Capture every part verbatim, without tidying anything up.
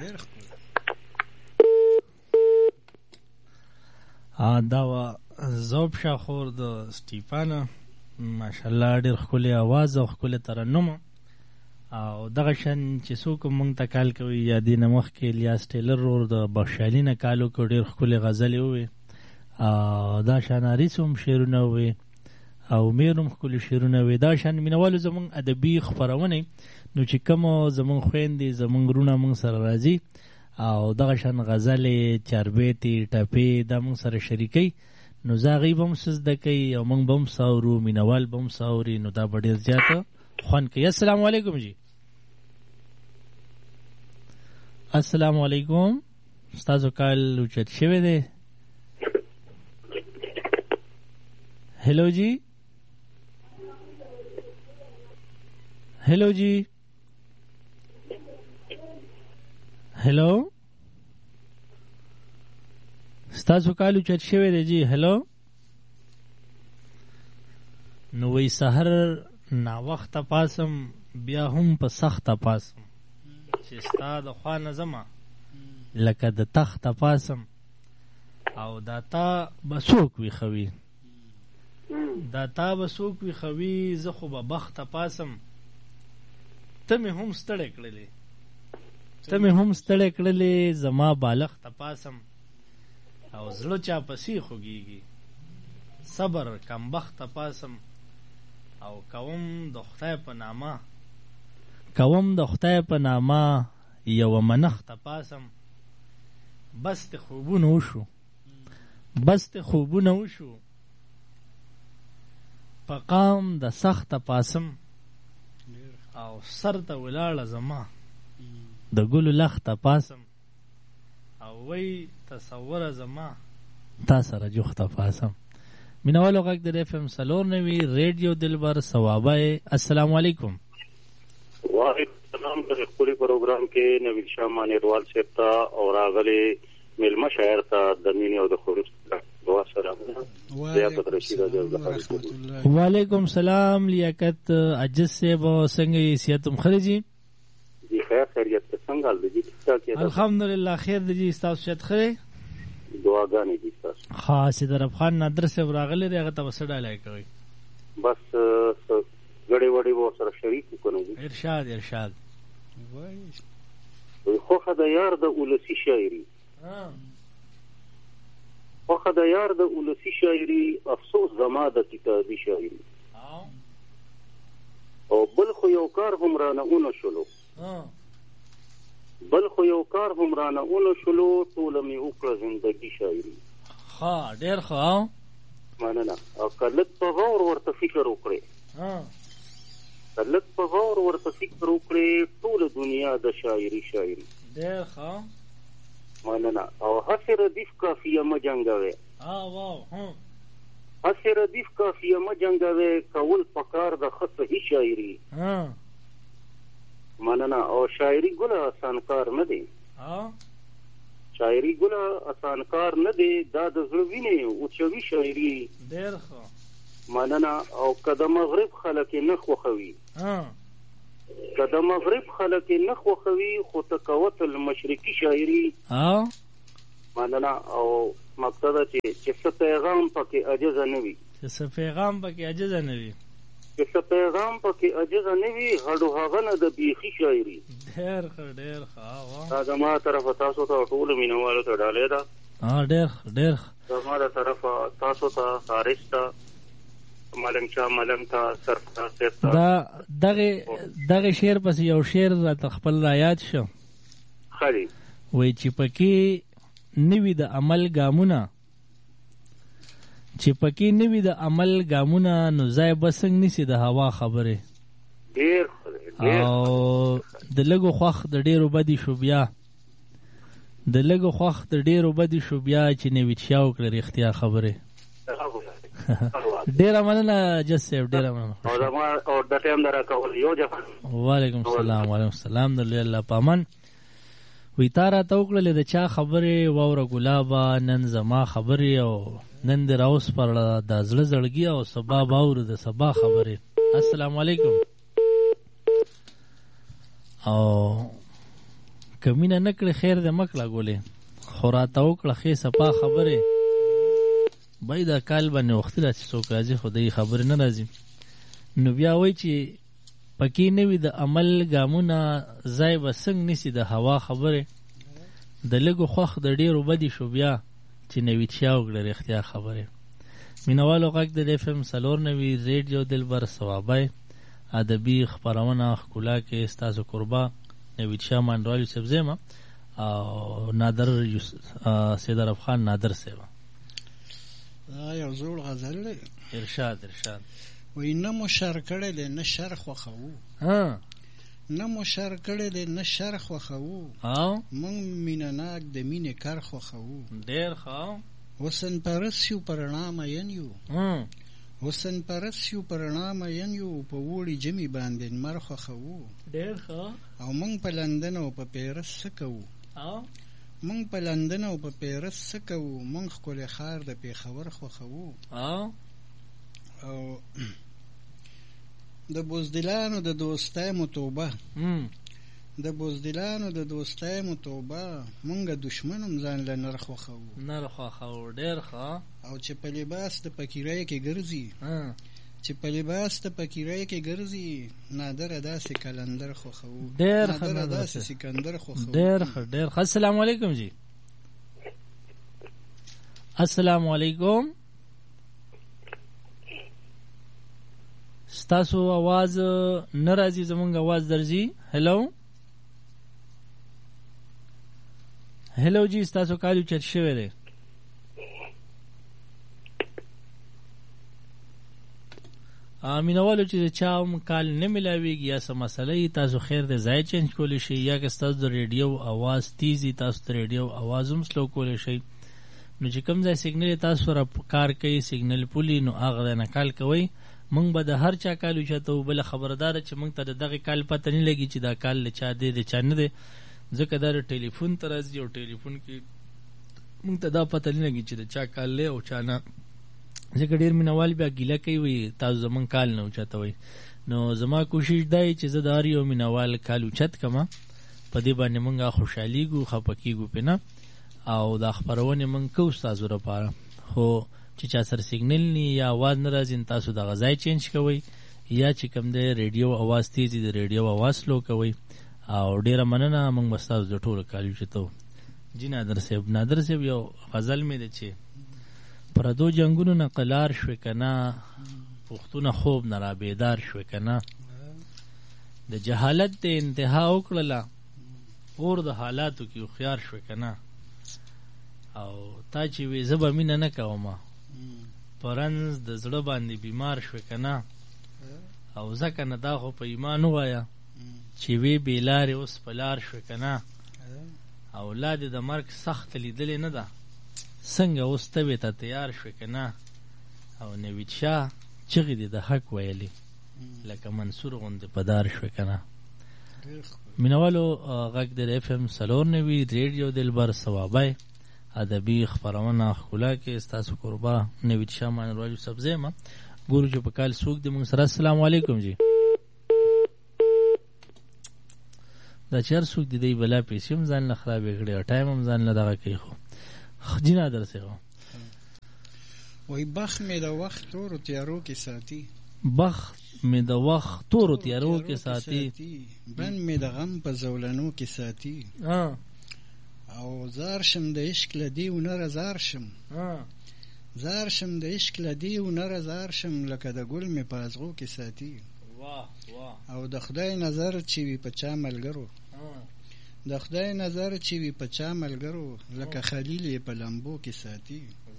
دا وا زوب شاخور د سټیفانا ماشاءالله ډېر ښکلی اواز او ښکلی ترنم او دغه شان چې څوک مونږ ته کال کوي یا دې نه مخکې الیاس ټیلر ورور د بخشالي نه کال وکړو ډېر ښکلې غزلې ووې او دا شان حریص هم شعرونه ووې او میر هم ښکلي شعرونه ووې دا شان مینوالو زمونږ ادبي خپرونې نو چې کومه زمونږ خویندې زمونږ وروڼه مونږ سره راځي او دغه شان غزلې چاربیتې ټپې دا مونږ سره شریکوي نو زه هغوی به هم څه زده کوي او مونږ به هم څه اورو مینوال به هم څه اوري نو دا به ډېر زیاته خوند کوي. السلام علیکم جی. السلام علیکم. ستاسو کال اوچت شوی دی. هلو جی. هلو جی. هلو ستاسو کال اوچت شوی دی جی. هلو نو وی سحر ناوخته پاسم بیا هم په سخته پاسم چې ستا د خوا نه ځمه لکه د تخته پاسم او دا تا به څوک ویښوي دا تا به څوک ویښوي زه خو به بخته پاسم ته مې هم ستړی کړلې ته مې هم ستړی کړلې زما بالښته پاسم او زړه چا پسې خوږېږي صبر کمبخته پاسم او کوم د خدای په نامه کوم د خدای په نامه یوه منښته پاسم بس ته خوبونه وشو بس ته خوبونه وشو په قام د سخته پاسم او سر ته ولاړه زما د ګلو لخته پاسم او وی تصوره زما تا سره جوخته پاسم. مینوالو غږ د اف ام څلور نوي ریډیو دلبر ثوابه. السلام علیکم. وعلیکم السلام. د خپل پروګرام کې نویل شاه مانیروال صاحب ته او راغلي ملما شاعر ته د مینې او د خروج دعا سره لیاقت رشید وعلیکم السلام. لیاقت عجز صاحب څنګه یې صحت هم ښه دی جی؟ خیر خیریت څنګه حال دی؟ الحمدلله خیر دی جی. ستاسو صحت ښه دی؟ دعاګانې دي ستاسو. ها سیدرب خان نادر صاحب راغلی دی هغه ته به څه ډالۍ کوئ؟ بس ګړې وړې به ورسره شریک وکړو. ارشاد ارشاد. خوښه د یار د اولسي شاعري خوښه د یار د اولسي شاعري افسوس زما د کتابي شاعري او بل خو یو کار هم رانه اونه شلو بل خو یو کار هم رانه اونه شلو ټوله مې وکړه زندګي شاعري. ښه ډېر ښه. مننه. او که لږ په غور ورته فکر وکړې که لږ په غور ورته فکر وکړې ټوله دنیا د شاعري شاعري. ډېر ښه. مننه. او هسې ردیف کافیه مه جنګوې هسې ردیف کافیه مه جنګوې کول پکار د ښه صحیح شاعري. مننه. او شاعري ګله آسان کار نه دی شاعري ګله آسان کار نه دی دا د زړه وینې اوچوي شاعري. ډېر ښه. مننه. او که د مغرب خلک یې نه خوښوي که د مغرب خلک یې نه خوښوي خو ته کوه تل مشرقي شاعري. مننه. او مقصد ده چې څه پیغام پکې عجزه نه وي چې څه پیغام پکې عجزه نه وي چې څه پیغام پکې عجزه نه وي هډو هغه نه د بیخي شاعري. ډېر ښه ډېر ښه. دا زما طرفه تاسو ته ټولو مینوالو ته ډالۍ ده. ډېر ښه ډېر ښه. زما د طرفه تاسو ته حارث ته ملنګ شاه ملنګ ته سرفراز صاحب ته دا دغه دغه شعر پسې یو شعر راته خپل را یاد شو. ښه دی. وایي چې پکې نوي د عمل ګامونه چې پکې نوي د عمل ګامونه نو ځای به څنګه نیسي د هوا خبرې. ډېر او د لږو خوښ د ډېرو بدي شو بیا د لږو خوښ د ډېرو بدي شو بیا چې نوي چیا وکړه رښتیا خبرې. ډېره مننه جس صاحب ډېره مننه. وعلیکم السلام. وعلیکم السلام. د لوی الله په امان. وی تا راته وکړلې د چا خبرې واوره ګلابه نن زما خبرې او نن دې راوسپړله دا زړه زړګي او سبا به اورو د سبا خبرې. السلام علیکم. او که مینه نه کړې خیر دې مه کړه ګولې، خو راته وکړه ښې صفا خبرې. بای دا کال باندې وختي را چې څوک راځي خو د خبرې نه راځي. نو بیا وایي چې پکې نه وي د عمل ګامونه ځای به څنګه نیسي د هوا خبرې. د لږو خوښ د ډېرو بدي شو بیا چې نوید شاه وکړه رښتیا خبرې. مینوالو غږ د اف ام څلور نوي ریډیو دلبر ثوابی ادبي خپرونه ښکلا کې ستاسو قربا نوید شاه مانډوال یوسف زیمه او نادر سید افغان نادر سیوا. یو زوړ غزل دی. ارشاد ارشاد وای نه مو شر کړی دی نه شر خوښوو. ها نه مو شر کړی دی نه شر خوښوو. او موږ مینه ناک د مینې کار خوښوو. ډېر ښه. حسن پرست یو په رڼا مین یو. حسن پرست یو په رڼا مین یو په وړي جمعې باندې لمر خوښوو. ډېر ښه. او موږ په لندن او په پیرس څه کوو. موږ په لندن او په پیرس څه کوو. موږ ښکلی ښار د پېښور خوښوو. او د بزدلانو د دوستۍ متوبه د بزدلانو د دوستۍ متوبه مونږ دشمن هم ځان له نر خوښوو. نر خوښوو. ډېر ښه. او چې په لباس د فقیرۍ کې ګرځي چې په لباس د فقیرۍ کې ګرځي نادره داسې کلندر خوښوو. ډېر ښه. نادره داسې سکندر خوښوو. ډېر ښه ډېر ښه. السلام علیکم جی. السلام علیکم. ستاسو आवाज نه راځي زمونږ आवाज درځي. هلو هلو جی ستاسو کالو چت شوی دی. امینوالو چې چا هم کال نه ملاویږي یا څه مسله تاسو خیر دی ځای چینج کولی شئ یا که ستاسو د ریډیو आवाज تیزی تاسو د ریډیو आवाज هم سلو کولی شئ. نو چې کوم ځای سیګنل تاسو سره کار کوي سیګنل پولی نو هغه نه کال کوي. مونږ به د هر چا کال وچاته بل خبردار چې مونږ ته دغه کال پته نه لګي چې دا کال له چا دی د چا نه دی ځکه دا ټلیفون ته راځي او ټلیفون کې مونږ ته دا پته نه لګي چې د چا کال له او چا نه ځکه ډېر مینوال بیا ګیله کوي تاسو زمونږ کال نه اوچته وئ. نو زما کوشش دی چې زه د هر یو مینوال کال اوچت کړم په دې باندې مونږ خوشحالیږو خفه کیږو پې نه او دا خپرونې مونږ کوو ستاسو لپاره. خو چې چا سره سیګنل نی یا आवाज نه راځي تاسو دغه ځای چینج کوئ یا چې کوم دی ریډیو आवाज تیزی د ریډیو आवाज سلو کوئ. او ډېره مننه موږ به ستاسو د ټولو کال وچتو. جی نادر صاحب نادر صاحب یو غزل مې دی چې پردو جنګونو نه قلار شوې که نه پښتونه خوب نه را بیدار شوې که نه د جهالت د انتها وکړله اور د حالاتو کې هوښیار شوې که نه او تا چې وې زه به مینه نه کومه پرنز د زړه باندې بیمار شوې که نه او ځکه نه دا خو په ایمان ووایه چې وې بې لارې اوس په لار شوې که نه او لا دې د مرګ سخته لیدلې نه ده څنګه اوس تبې ته تیار شوې که نه او نوید شاه چغې دې د حق ویلې لکه منصور غوندې په دار شوې که نه. مینوالو غږ د اف ام څلور نوي ریډیو دلبر ثوابی ادبي خپرونه ښکلا کې ستاسو قربا نوید شاه مانوال یوسف زیمه. ګورو چې په کال څوک دی موږ سره. السلام علیکم جی. دا چې هر څوک دی دی بلا پیسې هم ځان نه خرابې کړې او ټایم هم ځان نه دغه کوي. خو جي نادر صاحب وایي بخت مې د وخت تورو تیارو کې ساتي. بخت مې د وخت تورو تیارو کې ساتي. بند مې د غم په زولنو کې ساتي. او زار شم د عشق له دې ونه زار شم زار شم د عشق له دې ونه زار شم لکه د ګل مې په ازغو کې ساتي. او د خدای نظر چې وي په چا ملګرو د خدای نظر چې وي په چا ملګرو لکه خلیل یې په لمبو کې ساتي.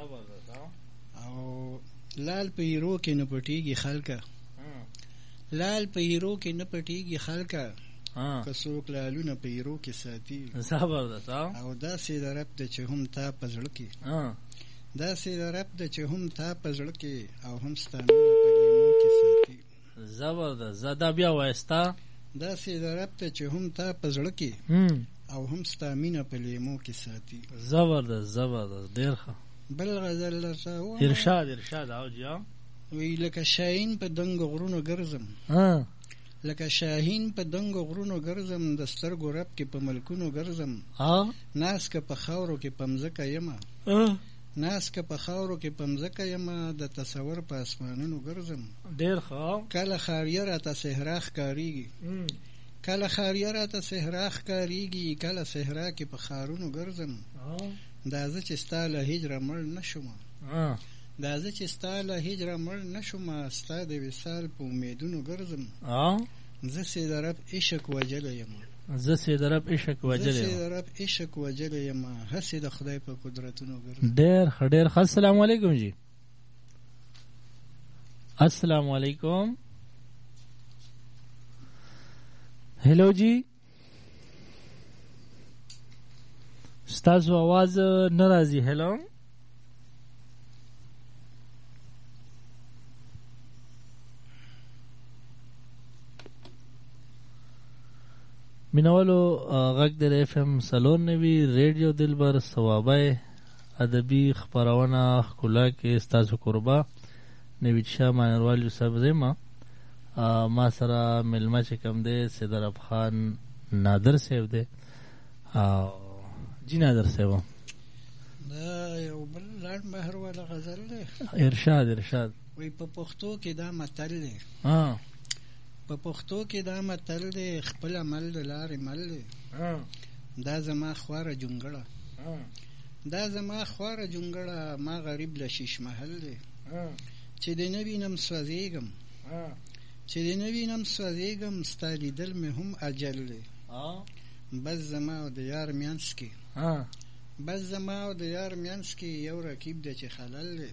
او لال په هیرو کې نه پټېږي خلکه لال په هیرو کې نه پټېږي خلکه که څوک لالونه په هیرو کې ساتي. زبردست. او داسې د رب ده چې هم تا په زړه کې داسې د رب ده چې هم تا په زړه کې او هم ستا مینه په لیمو کې ساتي. زبردست. دا بیا وایستا داسې د رب ده چې هم تا په زړه کې او هم ستا مینه په لیمو کې ساتي. زبردست زبردست. ډېر ښه. بل غزل درته ارشاد ارشاد. او جی وی لکه شاهین په دنګ غرونو ګرځم لکه شاهین په دنګو غرونو ګرځم د سترګو رب کې په ملکونو ګرځم ناس که په خاورو کې په مځکه یمه ناس که په خاورو کې په مځکه یمه د تصور په اسمانونو ګرځم ډېر ښه کله خاریه راته صحرا ښکارېږي کله خاریه راته صحرا ښکارېږي کله صحرا کې په ښارونو ګرځم دا زه چې ستا له هجره مړ نه شومه دا زه چې ستا له هجره مړ نه شومه ستا د وصال په امیدونو ګرځم زه سې د رب عشق وجلی یمه زه سې د رب عشق وجلی زه سې د رب عشق وجلی یمه هسې د خدای په قدرتونو ګرځم ډېر ښه ډېر ښه السلام علیکم جی السلام علیکم هلو جی ستاسو आवाज نه راځي هلو مینوالو غږ د اف ام سلور نوي ریډیو دلبر ثوابه ادبي خبرونه ښکلا کې ستاسو قربا نوید شاه مانروال یوسف زما ما سره ملما چې کوم دی سیدر اب خان نادر صاحب دی جی نادر صاحب دا یو بل لاړ مهر والا غزل دی ارشاد ارشاد وی په پښتو کې دا متل دی په پښتو کې دا متل دی خپل عمل د لارې مل دی دا زما خواره جونګړه دا زما خواره جونګړه ما غریب له شیش محل دی چې د نه وینم سوځېږم چې د نه وینم سوځېږم ستا لیدل مې هم اجل دی بس زما او د یار میانس کې بس زما او د یار میانس کې یو رقیب دی چې خلل دی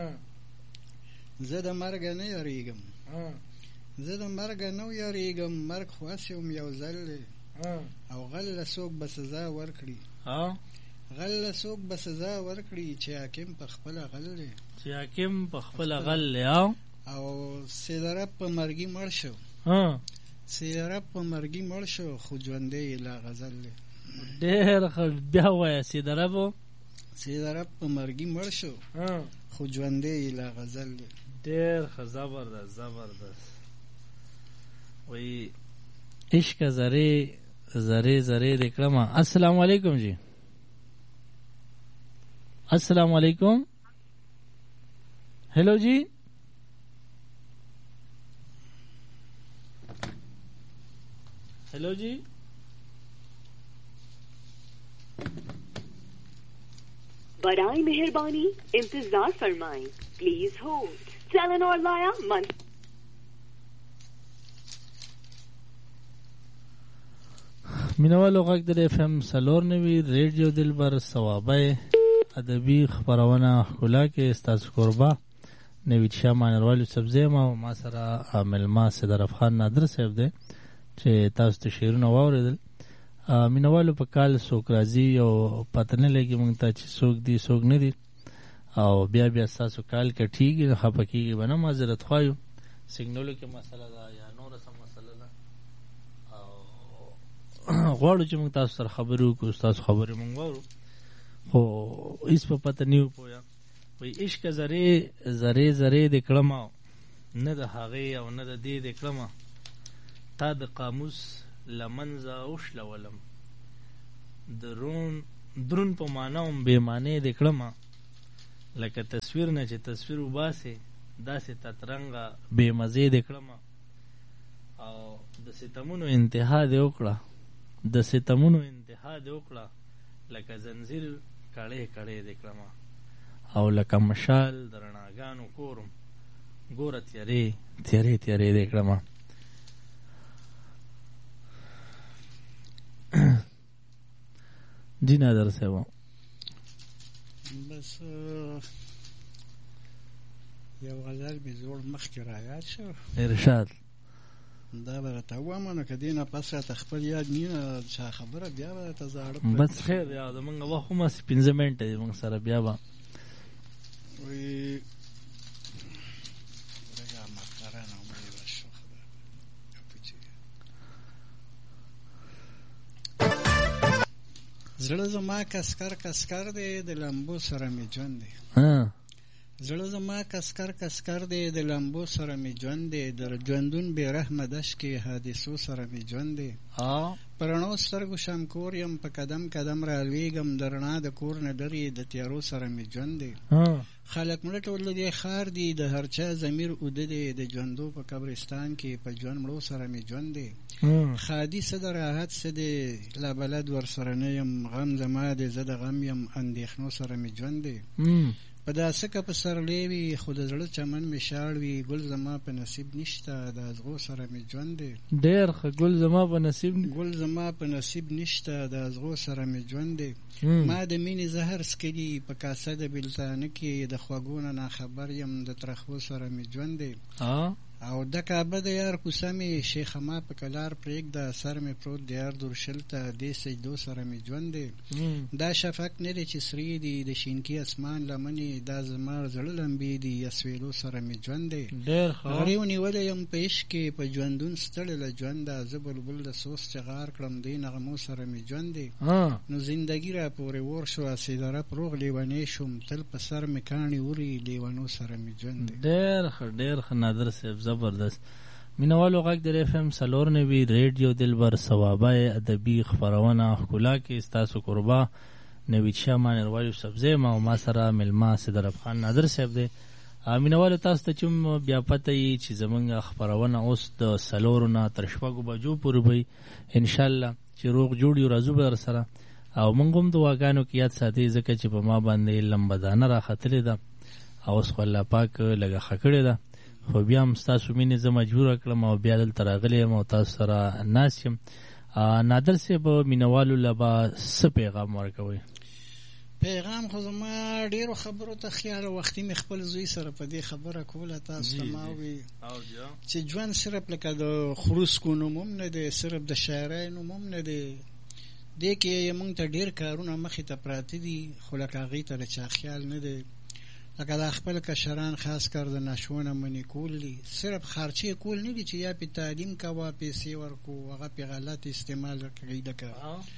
زه د مرګه نه یریږم زه د مرګه نه یریږم مرګ خو هسې هم یو ځل دی او غل له څوک به سزا ورکړي غل له څوک به سزا ورکړي چې حاکم په خپله غل دی چې حاکم په خپله غل دی او سیدرب په مرګي مړ شو سیدرب په مرګي مړ شو خو ژوندی یې لا غزل دی ډېر ښه بیا ووایه سیدرب سیدرب په مرګي مړ شو خو ژوندی یې لا غزل دی ډېر ښه زبردست زبردست وی عشق زرې زرې زرې دې کړمه السلام علیکم جی السلام علیکم हेलो जी हेलो जी बराए मेहरबानी इंतजार फरमाएं प्लीज होल्ड चलन और लाया मन مینوالو غږ د اف ام سلور نوي ریډیو دلبر ثوابه ادبي خبرونه ښکلا کې ستاسو قربا نوید شاه مانروال یوسف زما او ما سره ملما سیدر افخان نادر صاحب دی چې تاسو ته شعرونه واورېدل مینوالو په کال څوک راځي او پته نه لګي موږ ته چې څوک دي څوک نه دي او بیا بیا ستاسو کال کټېږي خفه کېږي به نه معذرت خوایو سیګنلو کې مسله ده یا نوره څه مسله ده او غواړو چې موږ تاسو سره خبرې وکړو ستاسو خبرې موږ واورو خو هېڅ په پته نه یو پوهه وی عشق زرې زرې زرې دې کړمه نه د هغې او نه د دې دې کړمه تا د قاموس له منځه وشلولم درون درون په معنا هم بې معنې دې کړمه لکه تصویر نه چې تصویر وباسې داسې تترنګه بې مزې دې کړمه او د ستمونو انتها دې وکړه د ستمونو انتها دې وکړه لکه زنځیر کړې کړې دې کړمه او لکه مشال د رڼاګانو کورم ګوره تیارې تیارې تیارې دې کړمه جی نادر صاحب بس یو غزل مې زوړ مخکې رایاد شو ارشاد دا به راته ووایم نو که دې نه پس راته خپل یاد نه چا خبره بیا به راته زاړه بس خیر یا زمونږ وخت هم هسې پنځه منټه دی مونږ سره بیا به وی رګه محترانه عمرې به شو خبره زړه زما کسکر کسکر دی د لمبو سره مې ژوند دی زړه زما کسکر کسکر دی د لمبو سره می ژوند دی در ژوندون بې رحمه دشت کې حادثو سره می ژوند دی په رڼو سترګو شمکور یم په قدم قدم رالویږم د رڼا د کور نه لرې د تیارو سره می ژوند دی خلک مړه ټول د دې ښار دي د هر چا ضمیر اوده دی د ژوندو په قبرستان کې په ژوند مړو سره می ژوند دی خادي څه د راحت څه دی لا بلد ورسره نه یم غم زما دی زه د غم یم اندېښنو سره می ژوند دی په داسې که په سرلی وي خو د زړه چمن مې شاړ وي ګل زما په نصیب نشته د ازغو سره مې ژوند دی ډېر ښه ګل زما په نصیب ګل زما په نصیب نشته د ازغو سره مې ژوند دی ما د مینې زهر څکلي په کاسه د بېلتانه کې د خوږو نه ناخبر یم د ترخو سره مې ژوند دی او د کعبه د یار کوڅه مې شیخه ما په کلار پرېږده سر مې پروت د یار درشل ته دې سجدو سره مې ژوند دی دا شفق نه دی چې سرې دي د شینکي اسمان لمنې دا زما زړه لمبې دي یا سویلو سره مې ژوند دی غریو نیولی یم په عشق کې په ژوندون ستړی له ژونده زه بلبل د سوس چغار کړم دې نغمو سره مې ژوند دی نو زندګي را پورې ور شوه سیدرب روغ لیونی شوم تل په سر مې کاڼي وري لیونو سره مې ژوند دی ډېر ښه ډېر ښه نادر صاحب زبردست مینوالو غږ د اف ام څلور نوي ریډیو دلبر ثوابه ادبي خپرونه ښکلا کې ستاسو قربا نوید شاه مانروالو سبزی ما او ما سره ملما صدر افغان نادر صاحب دی مینوالو تاسو ته چې بیا پته یي چې زمونږ خپرونه اوس د څلورو نه تر شپږو بجو پورې وي انشاءالله چې روغ جوړ یو راځو به درسره او موږ هم دعاګانو کې یاد ساتئ ځکه چې په ما باندې لمبدانه راختلې ده او اوس خو الله پاک لږه ښه کړې ده خو بیا هم ستاسو مینې زه مجبوره کړم او بیا دلته راغلی یم او تاسو سره ناست یم نادر صاحب مینوالو له به څه پیغام ورکوئ پیغام خو زما ډېرو خبرو ته خیال وختي مې خپل زوی سره په دې خبره کوله تاسو ته ما ووي چې ژوند صرف لکه د خروسکو نوم هم نه دی صرف د شاعرۍ نوم هم نه دی دې کې موږ ته ډېر کارونه مخې ته پراته دي خو لکه هغې ته د چا خیال نه دی لکه دا خپل کشران خاص کر د نشو نه منې کول دي صرف خرچې کول نه دي چې یا پې تعلیم کوه پیسې ورکو هغه پې غلط استعمال کوي لکه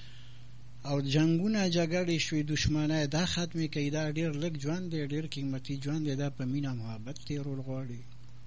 او جنګونه جګړې شوې دشمنۍ دا ختمې کوي دا ډېر لږ ژوند دی ډېر قیمتي ژوند دی دا په مینه محبت تېرول غواړي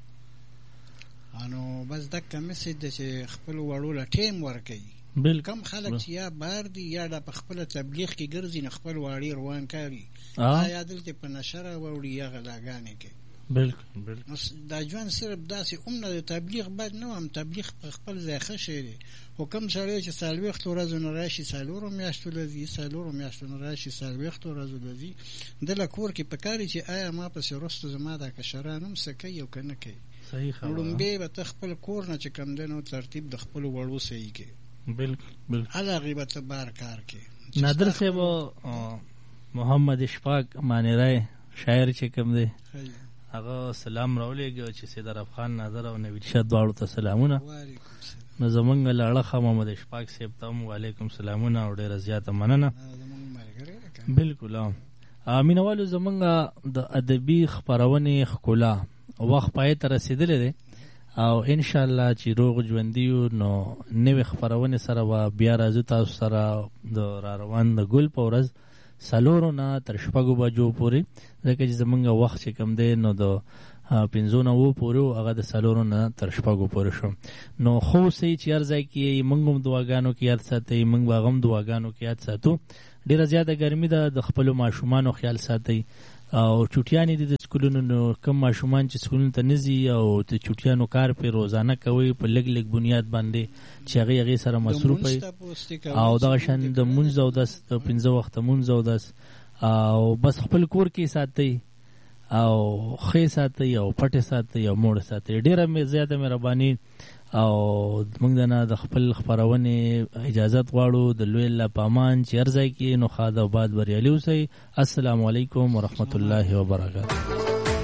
نو بس دکه مسج دی چې خپلو وړو له ټیم ورکوي کم خلک چې یا بار دي یا دا په خپله تبلیغ کې ګرځي نو خپل واړې روان کاري یا دلته په نشه راوړي یا غلاګانې کوي دا ژوند صرف داسې هم نه د تبلیغ بد نه هم تبلیغ په خپل ځای ښه شی دی خو کوم سړی چې څلوېښتو ورځو نه راشي څلورو میاشتو له ځي څلورو میاشتو نه راشي څلوېښتو ورځو له ځي ده له کور کې پکار دی چې آیا ما پسې وروسته زما دا کشران هم څه کوي او که نه کوي لومبې به ته خپل کور نه چې کوم دی نو ترتیب د خپلو وړو صحیح کوي بالکل بالکل هغې به ته بار کار کوي نادر صاحب محمد اشفاق مانیرای شاعر چې کوم دی هغه سلام راولېږه چې سیدر افغان نادر او نوید شاه دواړو ته سلامونه نو زمونږ له اړخه محمد اشفاق صاحب ته هم وعلیکم سلامونه او ډېره زیاته مننه بالکل مینوالو زمونږ د ادبي خپرونې ښکلا وخت پای ته رسېدلی دی او انشاءالله چې روغ ژوندي یو نو نوې خپرونې سره به بیا راځو تاسو سره د را روان د ګل په ورځ څلورو نه تر شپږو بجو پورې ځکه چې زمونږ وخت چې کوم دی نو د پنځو نه اووه پورې و هغه د څلورو نه تر شپږو پورې شو نو خو اوسئ چې هر ځای کې موږ هم دعاګانو کې یاد ساتئ موږ به هغه هم دعاګانو کې یاد ساتو ډېره زیاته ګرمي ده د خپلو ماشومانو خیال ساتئ او چوټیانې دي د سکولونو نو کم ماشومان چې سکولونو ته نه ځي او د چوټیانو کار پې روزانه کوي په لږ لږ بنیاد باندې چې هغې هغې سره مصروف وي او دغه شان د مونځ او دس د پنځه وخته مونځ او دس او بس خپل کور کې ساتئ او ښې ساتئ او پټې ساتئ او موړ ساتئ ډېره زیاته مهرباني او موږ د نه د خپل خپرونې اجازت غواړو د لوی الله په امان چې هر ځای کې نو ښاد او باد بریالي اوسئ السلام علیکم ورحمة الله وبرکاته